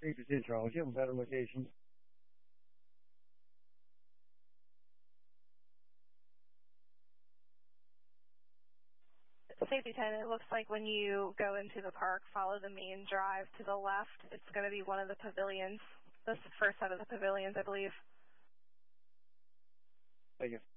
3% Charles. You have a better location? Safety 10, it looks like when you go into the park, follow the main drive to the left. It's going to be one of the pavilions. That's the first set of the pavilions, I believe. Thank you.